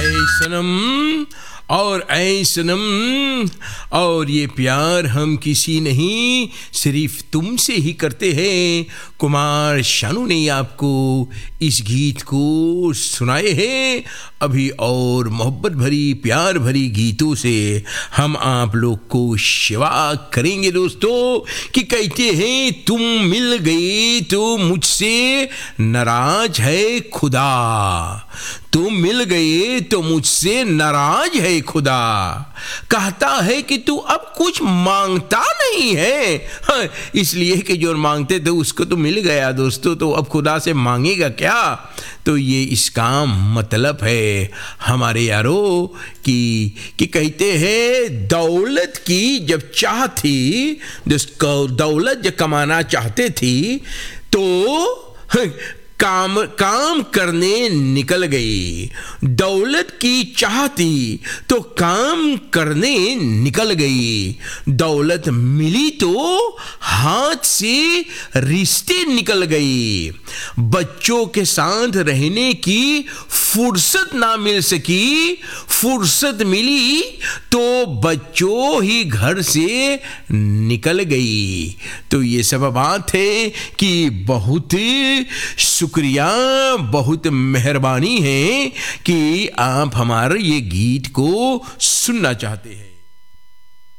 ऐ सनम और ऐ सनम, और ये प्यार हम किसी नहीं सिर्फ तुमसे ही करते हैं। कुमार शानू ने आपको इस गीत को सुनाए हैं। अभी और मोहब्बत भरी प्यार भरी गीतों से हम आप लोग को सेवा करेंगे दोस्तों। कि कहते हैं तुम मिल गए तो मुझसे नाराज है खुदा, तुम मिल गए तो मुझसे नाराज है खुदा। कहता है कि तू अब कुछ मांगता नहीं है, हाँ, इसलिए कि जो मांगते थे उसको तो मिल गया दोस्तों, तो अब खुदा से मांगेगा क्या। तो ये इसका मतलब है हमारे यारों कि कहते हैं दौलत की जब चाह थी, दौलत जब कमाना चाहते थी तो काम करने निकल गई। दौलत की चाह थी तो काम करने निकल गई। दौलत मिली तो हाथ से रिश्ते निकल गई। बच्चों के साथ रहने की फुर्सत ना मिल सकी, फुर्सत मिली तो बच्चों ही घर से निकल गई। तो ये सब बात है कि बहुत शुक्रिया, बहुत मेहरबानी है कि आप हमारे ये गीत को सुनना चाहते हैं।